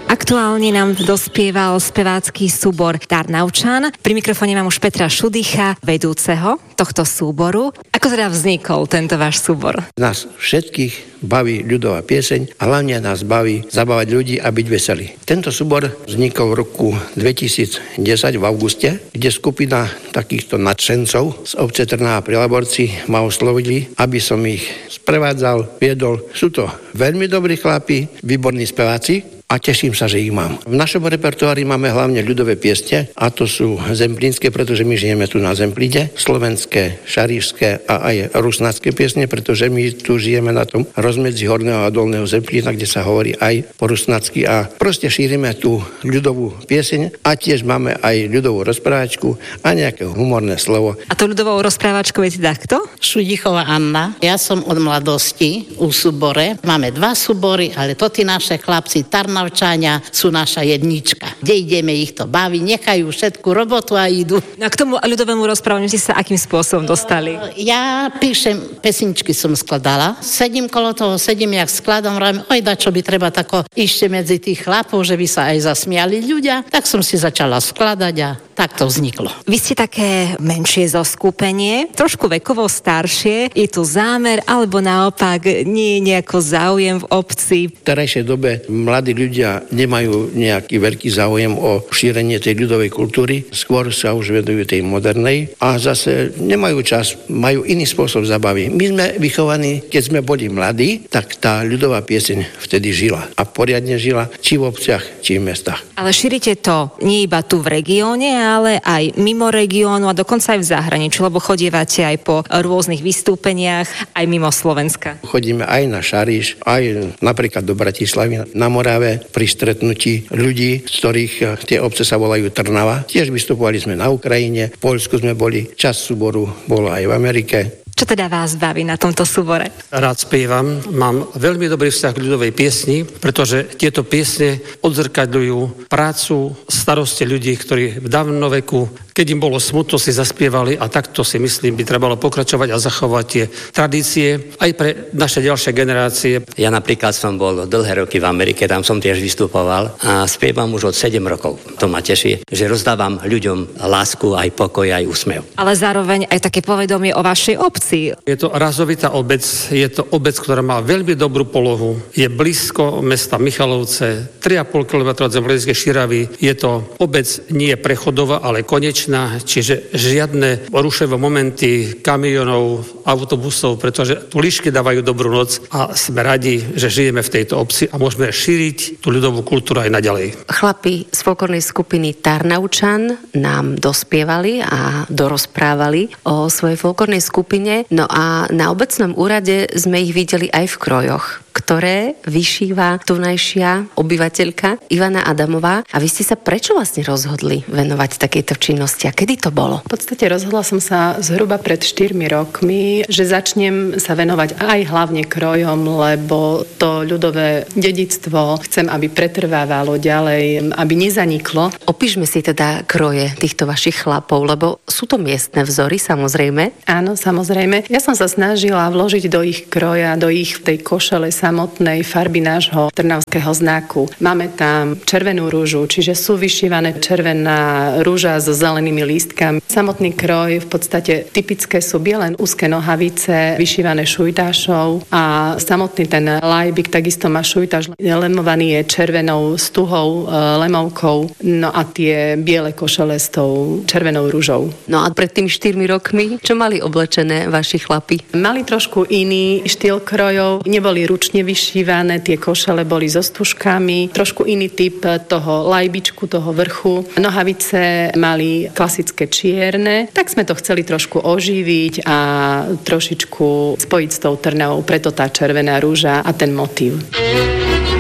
Aktuálne nám dospieval spevácky súbor Tarnavčan. Pri mikrofóne mám už Petra Šudycha, vedúceho tohto súboru. Ako teda vznikol tento váš súbor? Nás všetkých baví ľudová pieseň a hlavne nás baví zabávať ľudí a byť veselí. Tento súbor vznikol v roku 2010 v auguste, kde skupina takýchto nadšencov z obce Trnava pri Laborci ma oslovili, aby som ich sprevádzal, viedol. Sú to veľmi dobrí chlapi, výborní speváci, a teším sa, že ich mám. V našom repertoári máme hlavne ľudové piesne, a to sú zemplínske, pretože my žijeme tu na Zemplíne, slovenské, šarišské a aj rusnácké piesne, pretože my tu žijeme na tom rozmedzi horného a dolného Zemplína, kde sa hovorí aj po rusnácky a proste šírime tú ľudovú pieseň a tiež máme aj ľudovú rozprávačku a nejaké humorné slovo. A to ľudovou rozprávačkou je teda kto? Šudichová Anna. Ja som od mladosti u súbore. Máme 2 súbory, ale to tí naše chlapci Tarnavčania sú naša jednička. Kde ideme, ich to baví, nechajú všetku robotu a idú. A k tomu ľudovému rozprávaniu ste sa akým spôsobom dostali? Ja píšem, pesničky som skladala. Sedím, jak skladám, hovorím, čo by treba tako ešte medzi tých chlapov, že by sa aj zasmiali ľudia. Tak som si začala skladať a tak to vzniklo. Vy ste také menšie zoskupenie, trošku vekovo staršie. Je tu zámer, alebo naopak nie je nejako záujem v obci? V terajšej dobe mladí ľudia nemajú nejaký veľký záujem o šírenie tej ľudovej kultúry, skôr sa už venujú tej modernej a zase nemajú čas, majú iný spôsob zabavy. My sme vychovaní, keď sme boli mladí, tak tá ľudová pieseň vtedy žila a poriadne žila, či v obciach, či v mestách. Ale šírite to nie iba tu v regióne, ale aj mimo regiónu a dokonca aj v zahraničí, lebo chodievate aj po rôznych vystúpeniach, aj mimo Slovenska. Chodíme aj na Šariš, aj napríklad do Bratislavy, na Morave, pri stretnutí ľudí, z ktorých tie obce sa volajú Trnava. Tiež vystupovali sme na Ukrajine, v Poľsku sme boli, časť súboru bolo aj v Amerike. Čo teda vás baví na tomto súbore? Rád spievam, mám veľmi dobrý vzťah k ľudovej piesni, pretože tieto piesne odzrkadľujú prácu, starosti ľudí, ktorí v dávnom veku, keď im bolo smutno, si zaspievali a takto si myslím, by trebalo pokračovať a zachovať tie tradície aj pre naše ďalšie generácie. Ja napríklad som bol dlhé roky v Amerike, tam som tiež vystupoval a spievam už od 7 rokov. To ma teší, že rozdávam ľuďom lásku, aj pokoj, aj úsmev. Ale zároveň aj také povedomie o vašej obci. Je to razovitá obec, je to obec, ktorá má veľmi dobrú polohu, je blízko mesta Michalovce, 3,5 km od Zemplínskej Širavy, je to obec nie prechodová, ale konečná, čiže žiadne ruševé momenty kamionov, autobusov, pretože tu líšky dávajú dobrú noc a sme radi, že žijeme v tejto obci a môžeme šíriť tú ľudovú kultúru aj naďalej. Chlapi z folklórnej skupiny Tarnavčan nám dospievali a dorozprávali o svojej folklórnej skupine. No a na obecnom úrade sme ich videli aj v krojoch, ktoré vyšíva tunajšia obyvateľka Ivana Adamová. A vy ste sa prečo vlastne rozhodli venovať takejto činnosti? A kedy to bolo? V podstate rozhodla som sa zhruba pred 4 rokmi, že začnem sa venovať aj hlavne krojom, lebo to ľudové dedičstvo chcem, aby pretrvávalo ďalej, aby nezaniklo. Opíšme si teda kroje týchto vašich chlapov, lebo sú to miestne vzory, samozrejme. Áno, samozrejme. Ja som sa snažila vložiť do ich kroja, do ich tej košele samotnej farby nášho trnavského znaku. Máme tam červenú rúžu, čiže sú vyšívané červená rúža so zelenými lístkami. Samotný kroj v podstate typické sú biele úzke nohavice, vyšívané šujtášov a samotný ten lajbik takisto má šujtáš lemovaný je červenou stuhou, lemovkou, no a tie biele košele s tou červenou rúžou. No a pred tými 4 rokmi, čo mali oblečené vaši chlapi? Mali trošku iný štýl krojov, neboli ručne vyšívané, tie košele boli so stužkami, trošku iný typ toho lajbičku, toho vrchu. Nohavice mali klasické čierne, tak sme to chceli trošku oživiť a trošičku spojiť s tou Trnavou, preto tá červená rúža a ten motív.